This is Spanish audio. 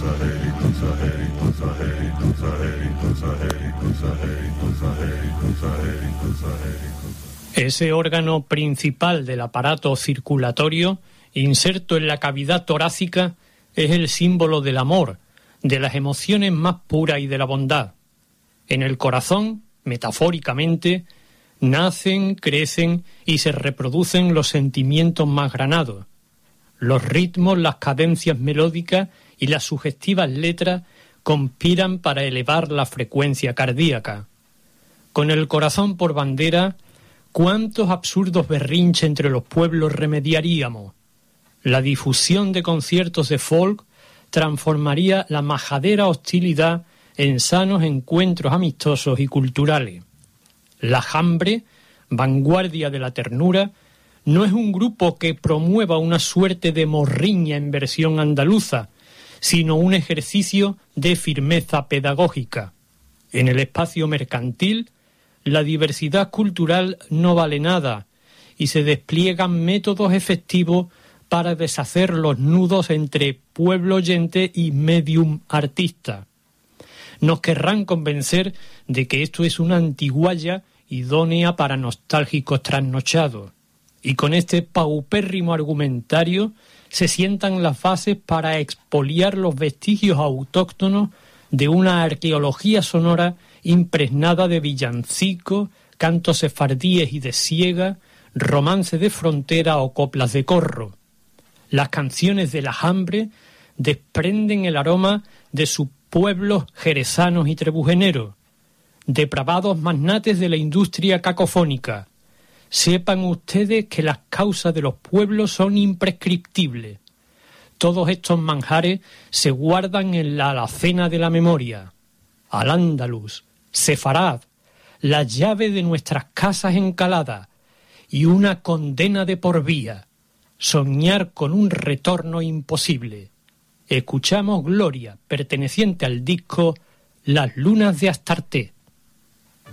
Ese órgano principal del aparato circulatorio, inserto en la cavidad torácica, es el símbolo del amor, de las emociones más puras y de la bondad. En el corazón, metafóricamente, nacen, crecen y se reproducen los sentimientos más granados. Los ritmos, las cadencias melódicas y las sugestivas letras conspiran para elevar la frecuencia cardíaca. Con el corazón por bandera, ¿cuántos absurdos berrinches entre los pueblos remediaríamos? La difusión de conciertos de folk transformaría la majadera hostilidad en sanos encuentros amistosos y culturales. La Jambre, vanguardia de la ternura, no es un grupo que promueva una suerte de morriña en versión andaluza, sino un ejercicio de firmeza pedagógica. En el espacio mercantil, la diversidad cultural no vale nada y se despliegan métodos efectivos para deshacer los nudos entre pueblo oyente y medium artista. Nos querrán convencer de que esto es una antigualla idónea para nostálgicos trasnochados, y con este paupérrimo argumentario se sientan las bases para expoliar los vestigios autóctonos de una arqueología sonora impregnada de villancicos, cantos sefardíes y de siega, romances de frontera o coplas de corro. Las canciones de la Jambre desprenden el aroma de sus pueblos jerezanos y trebujeneros, depravados magnates de la industria cacofónica. Sepan ustedes que las causas de los pueblos son imprescriptibles. Todos estos manjares se guardan en la alacena de la memoria. Al-Ándalus, Sefarad, la llave de nuestras casas encaladas y una condena de por vía. Soñar con un retorno imposible. Escuchamos Gloria, perteneciente al disco Las lunas de Astarté.